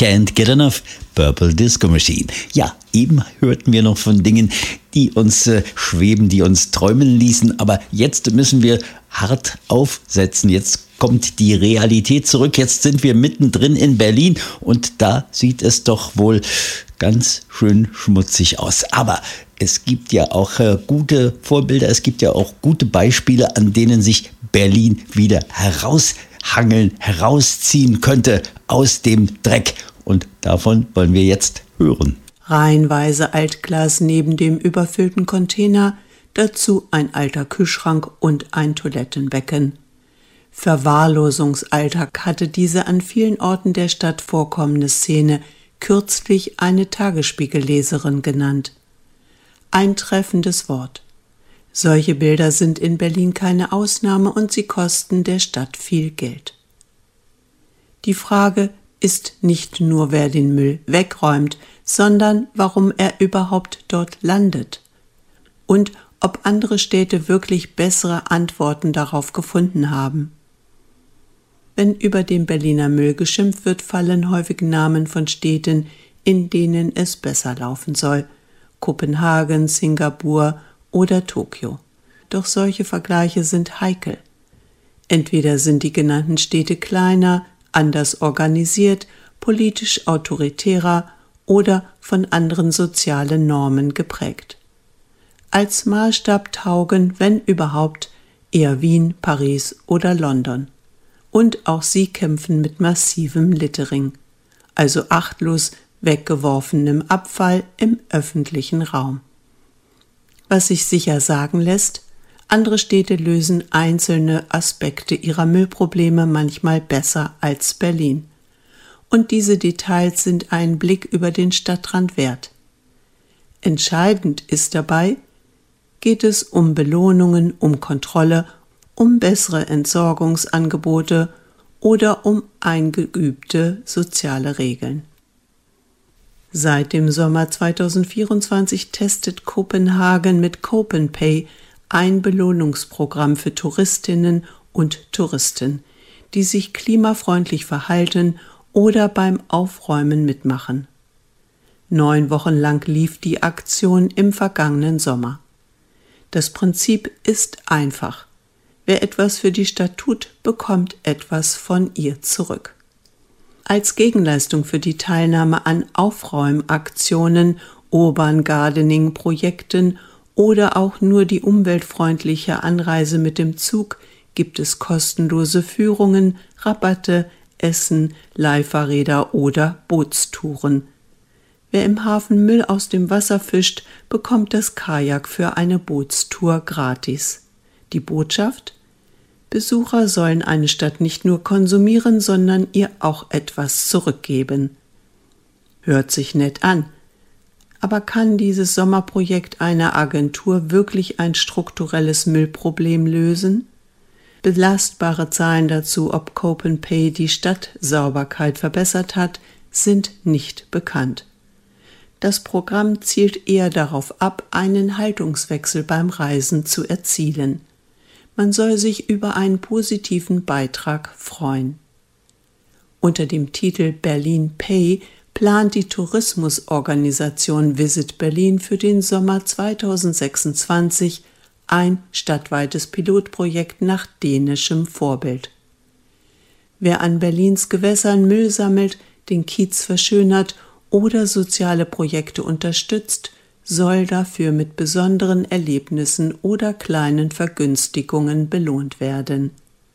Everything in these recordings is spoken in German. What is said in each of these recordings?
Can't Get Enough, Purple Disco Machine. Ja, eben hörten wir noch von Dingen, die uns schweben, die uns träumen ließen. Aber jetzt müssen wir hart aufsetzen. Jetzt kommt die Realität zurück. Jetzt sind wir mittendrin in Berlin und da sieht es doch wohl ganz schön schmutzig aus. Aber es gibt ja auch gute Vorbilder, es gibt ja auch gute Beispiele, an denen sich Berlin wieder herausziehen könnte aus dem Dreck. Und davon wollen wir jetzt hören. Reihenweise Altglas neben dem überfüllten Container, dazu ein alter Kühlschrank und ein Toilettenbecken. Verwahrlosungsalltag hatte diese an vielen Orten der Stadt vorkommende Szene kürzlich eine Tagesspiegelleserin genannt. Ein treffendes Wort. Solche Bilder sind in Berlin keine Ausnahme und sie kosten der Stadt viel Geld. Die Frage ist nicht nur, wer den Müll wegräumt, sondern warum er überhaupt dort landet und ob andere Städte wirklich bessere Antworten darauf gefunden haben. Wenn über den Berliner Müll geschimpft wird, fallen häufig Namen von Städten, in denen es besser laufen soll. Kopenhagen, Singapur oder Tokio. Doch solche Vergleiche sind heikel. Entweder sind die genannten Städte kleiner, anders organisiert, politisch autoritärer oder von anderen sozialen Normen geprägt. Als Maßstab taugen, wenn überhaupt, eher Wien, Paris oder London. Und auch sie kämpfen mit massivem Littering, also achtlos weggeworfenem Abfall im öffentlichen Raum. Was sich sicher sagen lässt, andere Städte lösen einzelne Aspekte ihrer Müllprobleme manchmal besser als Berlin. Und diese Details sind einen Blick über den Stadtrand wert. Entscheidend ist dabei, geht es um Belohnungen, um Kontrolle, um bessere Entsorgungsangebote oder um eingeübte soziale Regeln. Seit dem Sommer 2024 testet Kopenhagen mit CopenPay ein Belohnungsprogramm für Touristinnen und Touristen, die sich klimafreundlich verhalten oder beim Aufräumen mitmachen. 9 Wochen lang lief die Aktion im vergangenen Sommer. Das Prinzip ist einfach. Wer etwas für die Stadt tut, bekommt etwas von ihr zurück. Als Gegenleistung für die Teilnahme an Aufräumaktionen, Urban Gardening-Projekten oder auch nur die umweltfreundliche Anreise mit dem Zug gibt es kostenlose Führungen, Rabatte, Essen, Leihfahrräder oder Bootstouren. Wer im Hafen Müll aus dem Wasser fischt, bekommt das Kajak für eine Bootstour gratis. Die Botschaft? Besucher sollen eine Stadt nicht nur konsumieren, sondern ihr auch etwas zurückgeben. Hört sich nett an. Aber kann dieses Sommerprojekt einer Agentur wirklich ein strukturelles Müllproblem lösen? Belastbare Zahlen dazu, ob CopenPay die Stadtsauberkeit verbessert hat, sind nicht bekannt. Das Programm zielt eher darauf ab, einen Haltungswechsel beim Reisen zu erzielen. Man soll sich über einen positiven Beitrag freuen. Unter dem Titel Berlin Pay plant die Tourismusorganisation Visit Berlin für den Sommer 2026 ein stadtweites Pilotprojekt nach dänischem Vorbild. Wer an Berlins Gewässern Müll sammelt, den Kiez verschönert oder soziale Projekte unterstützt, soll dafür mit besonderen Erlebnissen oder kleinen Vergünstigungen belohnt werden.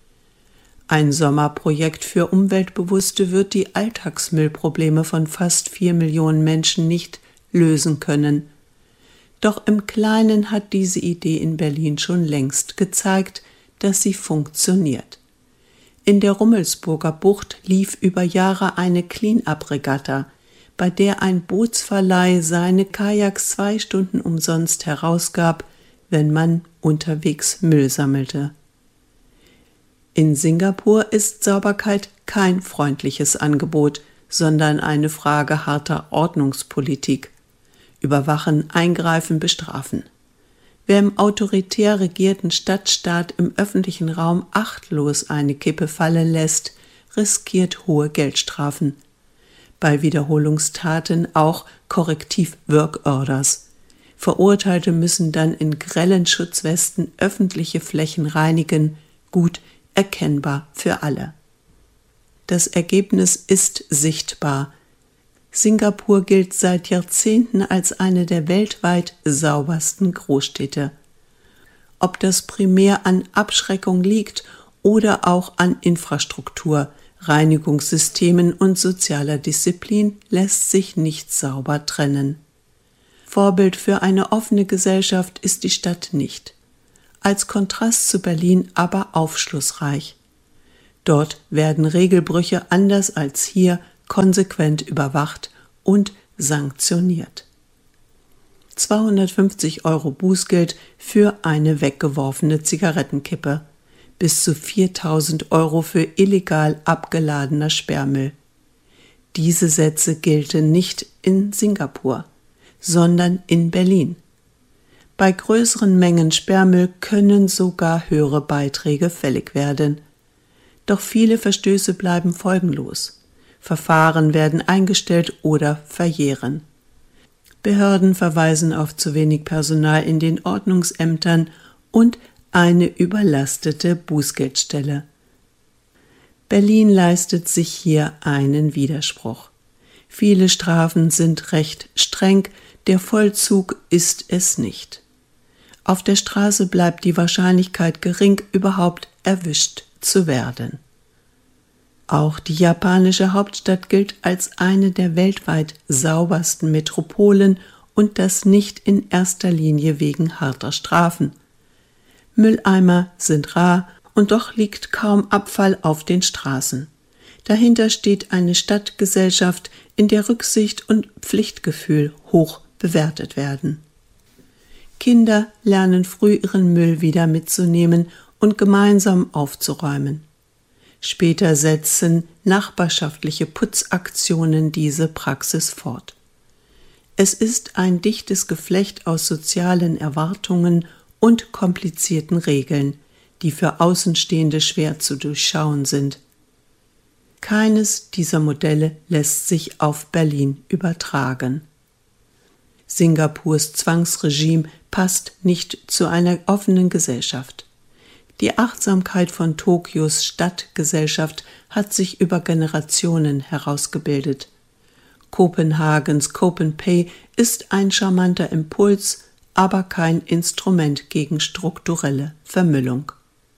Ein Sommerprojekt für Umweltbewusste wird die Alltagsmüllprobleme von fast 4 Millionen Menschen nicht lösen können. Doch im Kleinen hat diese Idee in Berlin schon längst gezeigt, dass sie funktioniert. In der Rummelsburger Bucht lief über Jahre eine Clean-up-Regatta, bei der ein Bootsverleih seine Kajaks 2 Stunden umsonst herausgab, wenn man unterwegs Müll sammelte. In Singapur ist Sauberkeit kein freundliches Angebot, sondern eine Frage harter Ordnungspolitik. Überwachen, eingreifen, bestrafen. Wer im autoritär regierten Stadtstaat im öffentlichen Raum achtlos eine Kippe fallen lässt, riskiert hohe Geldstrafen. bei Wiederholungstaten auch Korrektiv-Work-Orders. Verurteilte müssen dann in grellen Schutzwesten öffentliche Flächen reinigen, gut erkennbar für alle. Das Ergebnis ist sichtbar. Singapur gilt seit Jahrzehnten als eine der weltweit saubersten Großstädte. Ob das primär an Abschreckung liegt oder auch an Infrastruktur, Reinigungssystemen und sozialer Disziplin, lässt sich nicht sauber trennen. Vorbild für eine offene Gesellschaft ist die Stadt nicht. Als Kontrast zu Berlin aber aufschlussreich. Dort werden Regelbrüche anders als hier konsequent überwacht und sanktioniert. 250 € Bußgeld für eine weggeworfene Zigarettenkippe, bis zu 4.000 € für illegal abgeladener Sperrmüll. Diese Sätze gelten nicht in Singapur, sondern in Berlin. Bei größeren Mengen Sperrmüll können sogar höhere Beiträge fällig werden. Doch viele Verstöße bleiben folgenlos. Verfahren werden eingestellt oder verjähren. Behörden verweisen auf zu wenig Personal in den Ordnungsämtern und eine überlastete Bußgeldstelle. Berlin leistet sich hier einen Widerspruch. Viele Strafen sind recht streng, der Vollzug ist es nicht. Auf der Straße bleibt die Wahrscheinlichkeit gering, überhaupt erwischt zu werden. Auch die japanische Hauptstadt gilt als eine der weltweit saubersten Metropolen und das nicht in erster Linie wegen harter Strafen. Mülleimer sind rar und doch liegt kaum Abfall auf den Straßen. Dahinter steht eine Stadtgesellschaft, in der Rücksicht und Pflichtgefühl hoch bewertet werden. Kinder lernen früh ihren Müll wieder mitzunehmen und gemeinsam aufzuräumen. Später setzen nachbarschaftliche Putzaktionen diese Praxis fort. Es ist ein dichtes Geflecht aus sozialen Erwartungen und komplizierten Regeln, die für Außenstehende schwer zu durchschauen sind. Keines dieser Modelle lässt sich auf Berlin übertragen. Singapurs Zwangsregime passt nicht zu einer offenen Gesellschaft. Die Achtsamkeit von Tokios Stadtgesellschaft hat sich über Generationen herausgebildet. Kopenhagens Copenpay ist ein charmanter Impuls, aber kein Instrument gegen strukturelle Vermüllung.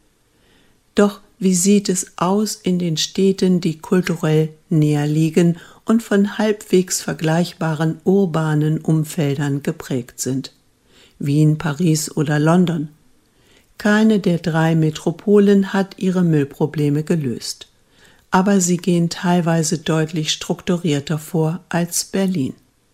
Doch wie sieht es aus in den Städten, die kulturell näher liegen und von halbwegs vergleichbaren urbanen Umfeldern geprägt sind? Wien, Paris oder London? Keine der 3 Metropolen hat ihre Müllprobleme gelöst, aber sie gehen teilweise deutlich strukturierter vor als Berlin.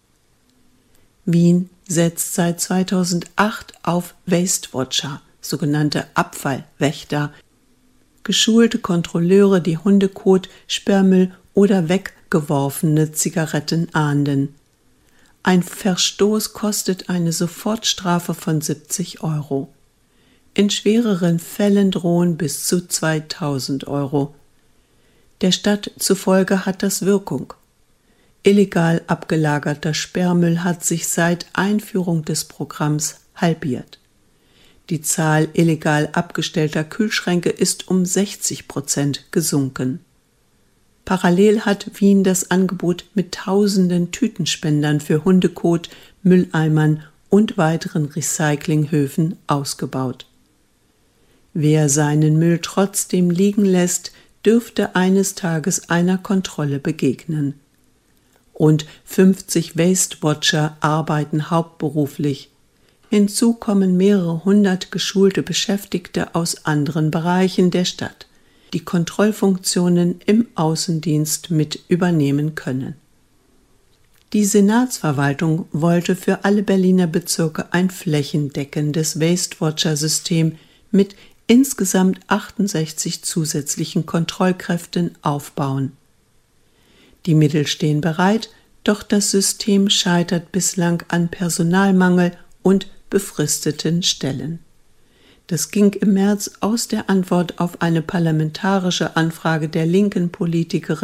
Wien setzt seit 2008 auf Waste Watcher, sogenannte Abfallwächter, geschulte Kontrolleure, die Hundekot, Sperrmüll oder weggeworfene Zigaretten ahnden. Ein Verstoß kostet eine Sofortstrafe von 70 €. In schwereren Fällen drohen bis zu 2.000 €. Der Stadt zufolge hat das Wirkung. Illegal abgelagerter Sperrmüll hat sich seit Einführung des Programms halbiert. Die Zahl illegal abgestellter Kühlschränke ist um 60% gesunken. Parallel hat Wien das Angebot mit tausenden Tütenspendern für Hundekot, Mülleimern und weiteren Recyclinghöfen ausgebaut. Wer seinen Müll trotzdem liegen lässt, dürfte eines Tages einer Kontrolle begegnen. Rund 50 Waste Watcher arbeiten hauptberuflich. Hinzu kommen mehrere hundert geschulte Beschäftigte aus anderen Bereichen der Stadt, die Kontrollfunktionen im Außendienst mit übernehmen können. Die Senatsverwaltung wollte für alle Berliner Bezirke ein flächendeckendes Waste Watcher-System mit insgesamt 68 zusätzlichen Kontrollkräften aufbauen. Die Mittel stehen bereit, doch das System scheitert bislang an Personalmangel und befristeten Stellen. Das ging im März aus der Antwort auf eine parlamentarische Anfrage der linken Politikerin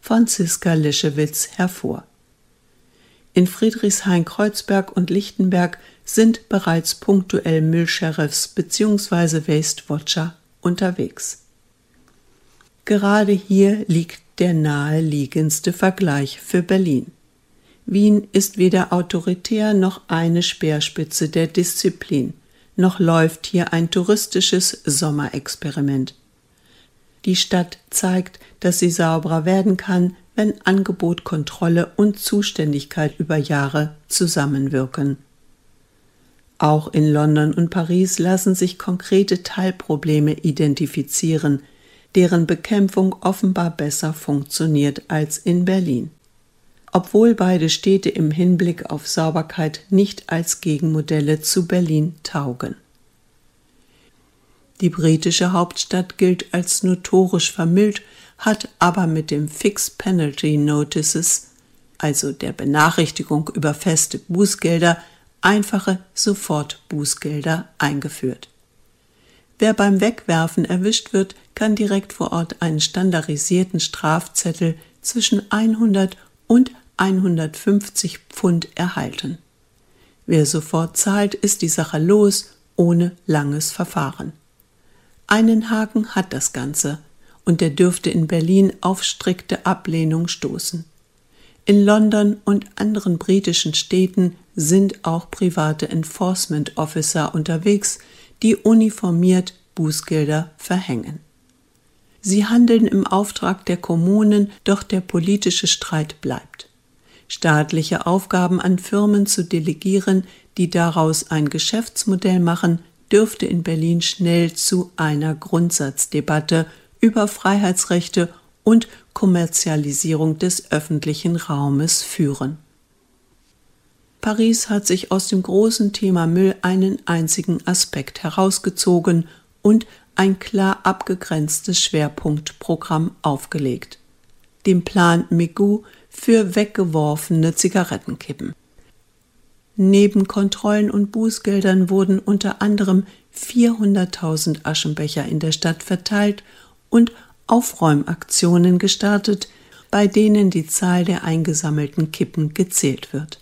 Franziska Lischewitz hervor. In Friedrichshain-Kreuzberg und Lichtenberg sind bereits punktuell Müllsheriffs bzw. Waste Watcher unterwegs. Gerade hier liegt der naheliegendste Vergleich für Berlin. Wien ist weder autoritär noch eine Speerspitze der Disziplin, noch läuft hier ein touristisches Sommerexperiment. Die Stadt zeigt, dass sie sauberer werden kann, wenn Angebot, Kontrolle und Zuständigkeit über Jahre zusammenwirken. Auch in London und Paris lassen sich konkrete Teilprobleme identifizieren, deren Bekämpfung offenbar besser funktioniert als in Berlin. Obwohl beide Städte im Hinblick auf Sauberkeit nicht als Gegenmodelle zu Berlin taugen. Die britische Hauptstadt gilt als notorisch vermüllt, hat aber mit dem Fixed Penalty Notices, also der Benachrichtigung über feste Bußgelder, einfache Sofortbußgelder eingeführt. Wer beim Wegwerfen erwischt wird, kann direkt vor Ort einen standardisierten Strafzettel zwischen 100 und 150 Pfund erhalten. Wer sofort zahlt, ist die Sache los, ohne langes Verfahren. Einen Haken hat das Ganze, und der dürfte in Berlin auf strikte Ablehnung stoßen. In London und anderen britischen Städten sind auch private Enforcement Officer unterwegs, die uniformiert Bußgelder verhängen. Sie handeln im Auftrag der Kommunen, doch der politische Streit bleibt. Staatliche Aufgaben an Firmen zu delegieren, die daraus ein Geschäftsmodell machen, dürfte in Berlin schnell zu einer Grundsatzdebatte über Freiheitsrechte und Kommerzialisierung des öffentlichen Raumes führen. Paris hat sich aus dem großen Thema Müll einen einzigen Aspekt herausgezogen und ein klar abgegrenztes Schwerpunktprogramm aufgelegt: den Plan Migout für weggeworfene Zigarettenkippen. Neben Kontrollen und Bußgeldern wurden unter anderem 400.000 Aschenbecher in der Stadt verteilt und Aufräumaktionen gestartet, bei denen die Zahl der eingesammelten Kippen gezählt wird.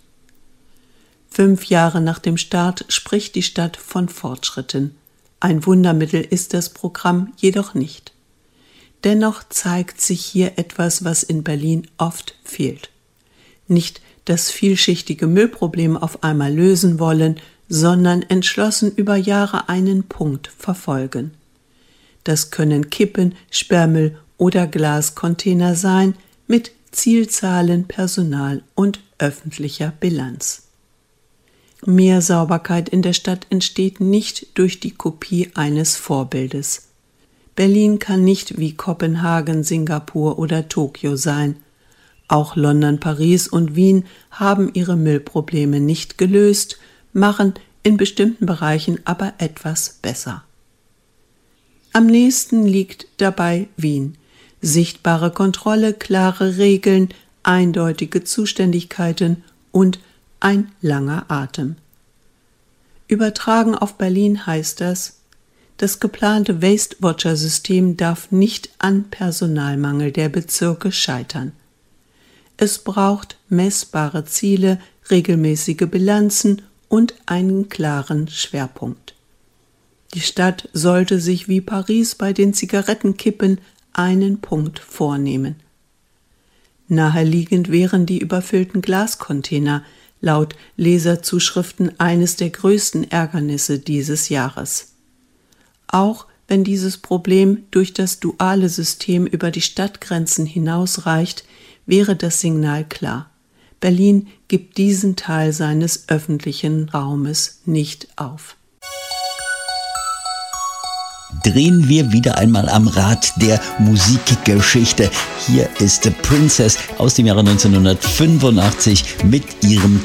5 Jahre nach dem Start spricht die Stadt von Fortschritten. Ein Wundermittel ist das Programm jedoch nicht. Dennoch zeigt sich hier etwas, was in Berlin oft fehlt. Nicht das vielschichtige Müllproblem auf einmal lösen wollen, sondern entschlossen über Jahre einen Punkt verfolgen. Das können Kippen, Sperrmüll oder Glascontainer sein, mit Zielzahlen, Personal und öffentlicher Bilanz. Mehr Sauberkeit in der Stadt entsteht nicht durch die Kopie eines Vorbildes. Berlin kann nicht wie Kopenhagen, Singapur oder Tokio sein. Auch London, Paris und Wien haben ihre Müllprobleme nicht gelöst, machen in bestimmten Bereichen aber etwas besser. Am nächsten liegt dabei Wien. Sichtbare Kontrolle, klare Regeln, eindeutige Zuständigkeiten und ein langer Atem. Übertragen auf Berlin heißt das: Das geplante Waste-Watcher-System darf nicht an Personalmangel der Bezirke scheitern. Es braucht messbare Ziele, regelmäßige Bilanzen und einen klaren Schwerpunkt. Die Stadt sollte sich wie Paris bei den Zigarettenkippen einen Punkt vornehmen. Naheliegend wären die überfüllten Glascontainer, laut Leserzuschriften eines der größten Ärgernisse dieses Jahres. Auch wenn dieses Problem durch das duale System über die Stadtgrenzen hinausreicht, wäre das Signal klar: Berlin gibt diesen Teil seines öffentlichen Raumes nicht auf. Drehen wir wieder einmal am Rad der Musikgeschichte. Hier ist The Princess aus dem Jahre 1985 mit ihrem